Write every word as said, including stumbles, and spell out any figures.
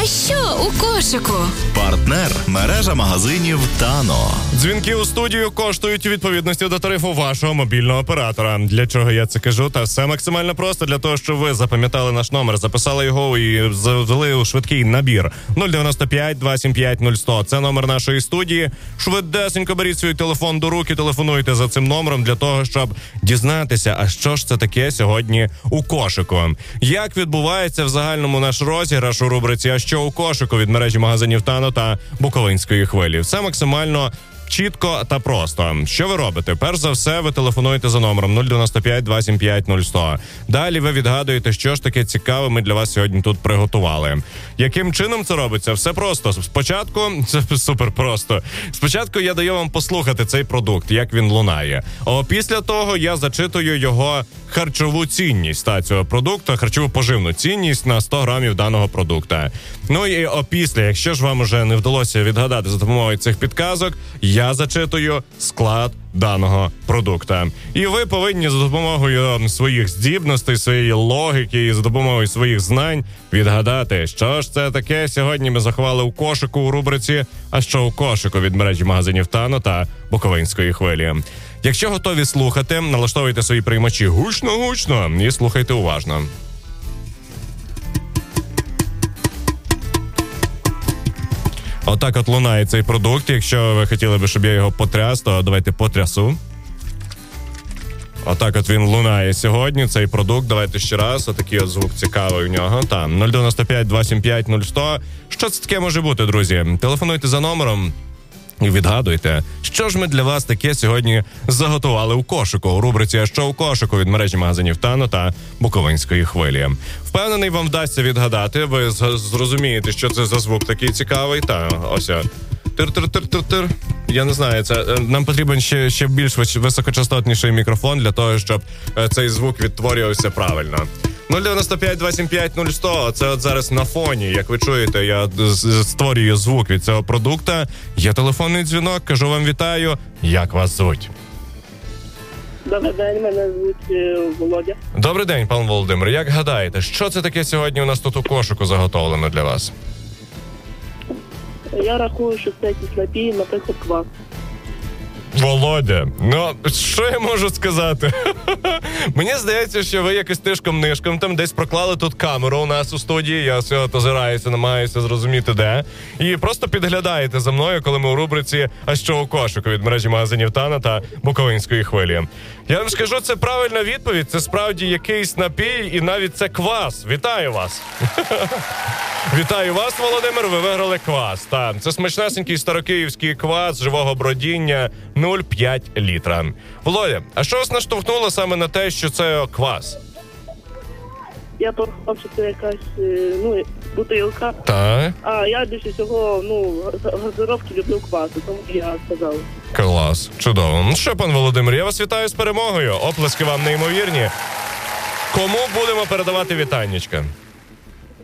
що у кошику? Партнер – мережа магазинів Тано. Дзвінки у студію коштують у відповідності до тарифу вашого мобільного оператора. Для чого я це кажу? Та все максимально просто для того, щоб ви запам'ятали наш номер, записали його і завели у швидкий набір. нуль дев'яносто п'ять двісті сімдесят п'ять нуль сто. Це номер нашої студії. Швидесенько беріть свій телефон до руки, телефонуйте за цим номером для того, щоб дізнатися, а що ж це таке сьогодні у кошику. Як відбувається в загальному наш розіграш у рубриці «А що у кошику» від мережі магазинів Тано та Буковинської хвилі. Все максимально чітко та просто. Що ви робите? Перш за все, ви телефонуєте за номером нуль дев'яносто п'ять двісті сімдесят п'ять нуль сто. Далі ви відгадуєте, що ж таке цікаве ми для вас сьогодні тут приготували. Яким чином це робиться? Все просто. Спочатку, це супер просто. Спочатку я даю вам послухати цей продукт, як він лунає. А після того я зачитую його харчову цінність та цього продукту, харчову поживну цінність на сто грамів даного продукта. Ну і опісля, якщо ж вам уже не вдалося відгадати за допомогою цих підказок, я зачитую склад даного продукта. І ви повинні за допомогою своїх здібностей, своєї логіки і за допомогою своїх знань відгадати, що ж це таке. Сьогодні ми заховали у кошику у рубриці «А що у кошику» від мережі магазинів Тано та Буковинської хвилі. Якщо готові слухати, налаштовуйте свої приймачі гучно-гучно і слухайте уважно. Отак от лунає цей продукт. Якщо ви хотіли б, щоб я його потряс, то давайте потрясу. Отак от він лунає сьогодні, цей продукт. Давайте ще раз. Отакий от звук цікавий у нього. Там, нуль дев'яносто п'ять двісті сімдесят п'ять нуль сто. Що це таке може бути, друзі? Телефонуйте за номером і відгадуйте, що ж ми для вас таке сьогодні заготували у кошику у рубриці «А що у кошику» від мережі магазинів Тано та Буковинської хвилі. Впевнений, вам вдасться відгадати, ви зрозумієте, що це за звук такий цікавий. Та, ось я. Тир-тир-тир-тир-тир. Я не знаю, це нам потрібен ще, ще більш високочастотніший мікрофон для того, щоб цей звук відтворювався правильно. нуль дев'яносто п'ять двісті сімдесят п'ять нуль сто. Це от зараз на фоні, як ви чуєте, я створюю звук від цього продукта. Є телефонний дзвінок, кажу вам вітаю. Як вас звуть? Добрий день, мене звуть Володя. Добрий день, пан Володимир. Як гадаєте, що це таке сьогодні у нас тут у кошику заготовлено для вас? Я рахую, що це якісь напій, наприклад, квас. Володя, ну, що я можу сказати? Мені здається, що ви якось тишком-нишком там десь проклали тут камеру у нас у студії, я все от озираюся, намагаюся зрозуміти де, і просто підглядаєте за мною, коли ми у рубриці «А що у кошику» від мережі магазинів Тано та Буковинської хвилі. Я вам скажу, це правильна відповідь, це справді якийсь напій, і навіть це квас. Вітаю вас! Вітаю вас, Володимир, ви виграли квас. Так, це смачнесенький старокиївський квас живого бродіння нуль цілих п'ять літра. Володя, а що вас наштовхнуло саме на те, що це квас? Я подумав, що це якась, ну, бутилка. Так. А я більше всього, ну, газировки люблю квасу, тому я сказав. Клас, чудово. Ну що, пан Володимир, я вас вітаю з перемогою. Оплески вам неймовірні. Кому будемо передавати вітаннячка?